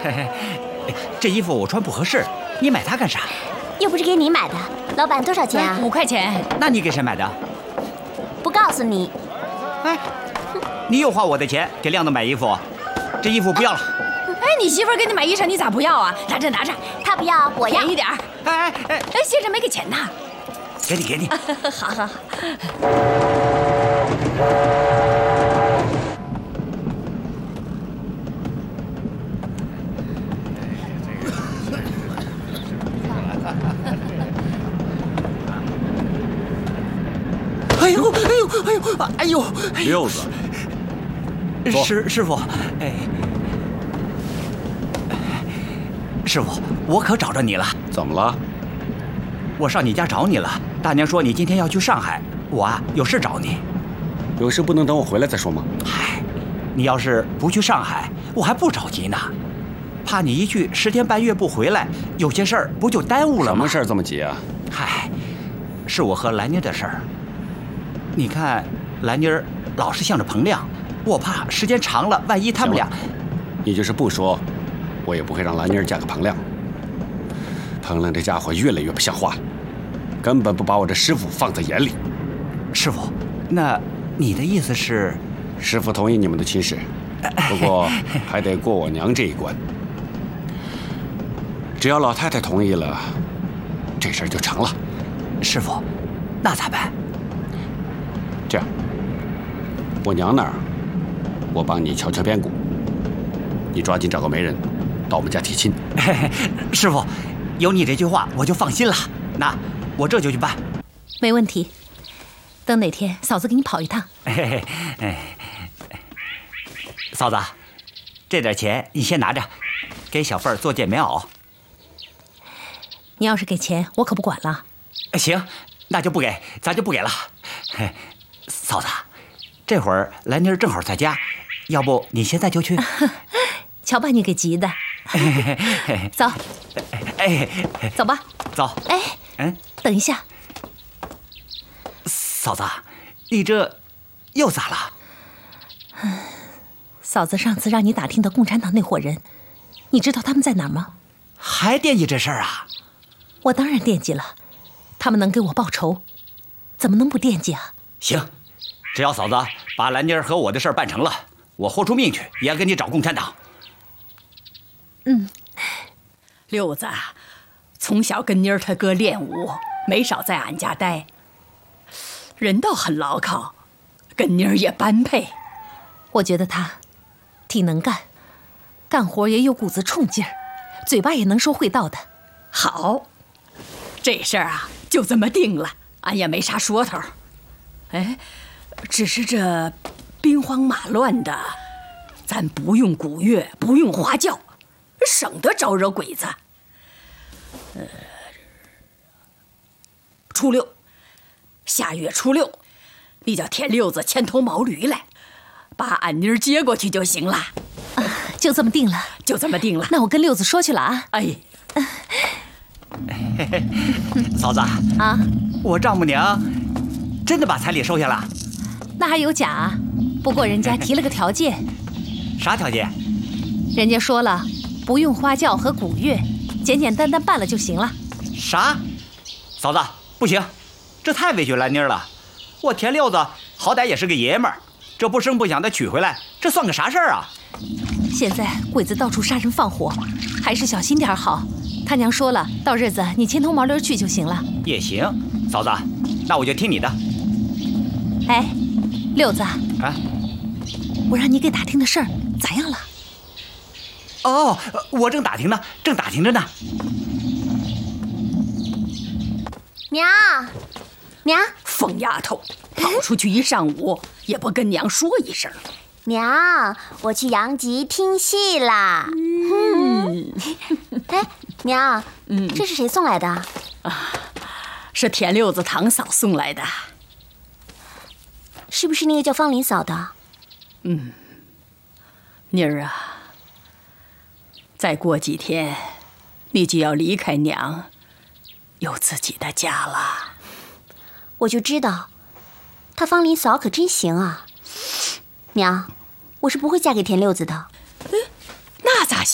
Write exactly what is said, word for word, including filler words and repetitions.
嘿嘿，这衣服我穿不合适，你买它干啥？ 又不是给你买的。老板多少钱啊？ 五块钱。 那你给谁买的？ 不告诉你。 哎，你又花我的钱给亮子买衣服，这衣服不要了。 哎，你媳妇儿给你买衣裳，你咋不要啊？拿着拿着， 他不要，我要。 便宜点儿。 哎哎哎， 哎，先生没给钱呢。 给你给你。 好好好。 哎呦哎呦哎呦哎呦！ 六子， 师师傅，哎，师傅，我可找着你了。 怎么了？ 我上你家找你了。大娘说你今天要去上海，我啊有事找你。 有事不能等我回来再说吗？ 嗨，你要是不去上海，我还不着急呢。怕你一去十天半月不回来，有些事儿不就耽误了吗？ 什么事儿这么急啊？ 嗨，是我和兰妮的事儿。你看，兰妮儿老是向着彭亮，我怕时间长了，万一他们俩…… 你就是不说，我也不会让兰妮儿嫁给彭亮。彭亮这家伙越来越不像话了，根本不把我这师傅放在眼里。 师傅，那你的意思是？ 师傅同意你们的亲事，不过还得过我娘这一关。只要老太太同意了，这事儿就成了。 师傅，那咋办？ 这样，我娘那儿，我帮你敲敲边鼓，你抓紧找个媒人，到我们家提亲。 嘿嘿，师傅，有你这句话我就放心了。那我这就去办。 没问题。等哪天嫂子给你跑一趟。 嘿嘿嘿，嫂子，这点钱你先拿着，给小凤儿做件棉袄。 你要是给钱，我可不管了。 行，那就不给，咱就不给了。嘿，嫂子，这会儿兰妮儿正好在家，要不你现在就去？ 瞧把你给急的。走， 哎， 走吧。 走。 哎， 嗯， 等一下。 嫂子，你这又咋了？ 嫂子上次让你打听的共产党那伙人，你知道他们在哪儿吗？ 还惦记这事儿啊？ 我当然惦记了，他们能给我报仇，怎么能不惦记啊？ 行，只要嫂子把兰妮儿和我的事儿办成了，我豁出命去也要给你找共产党。 嗯， 六子从小跟妮儿他哥练武，没少在俺家待，人倒很牢靠，跟妮儿也般配。 我觉得他挺能干，干活也有股子冲劲儿，嘴巴也能说会道的。 好，这事儿啊就这么定了，俺也没啥说头。哎，只是这兵荒马乱的，咱不用古乐，不用花轿，省得招惹鬼子。呃，初六，下月初六，你叫田六子牵头毛驴来，把俺妮儿接过去就行了。 啊，就这么定了， 就这么定了。 那我跟六子说去了啊。 哎， 嫂子啊， 我丈母娘真的把彩礼收下了？ 那还有假啊？不过人家提了个条件。 啥条件？ 人家说了，不用花轿和古乐，简简单单办了就行了。 啥？嫂子，不行，这太委屈兰妮儿了。我田六子好歹也是个爷们儿，这不声不响的娶回来，这算个啥事儿啊？ 现在鬼子到处杀人放火，还是小心点好。他娘说了，到日子你牵头毛驴去就行了。 也行，嫂子，那我就听你的。 哎，六子啊， 我让你给打听的事儿咋样了？ 哦，我正打听呢，正打听着呢。 娘，娘， 疯丫头，跑出去一上午也不跟娘说一声。 娘，我去阳极听戏啦。嗯，哎，娘，嗯，这是谁送来的？ 啊，是田六子堂嫂送来的。 是不是那个叫方林嫂的？ 嗯，妮儿啊，再过几天，你就要离开娘，有自己的家了。 我就知道，她方林嫂可真行啊。娘，我是不会嫁给田六子的。 那咋行？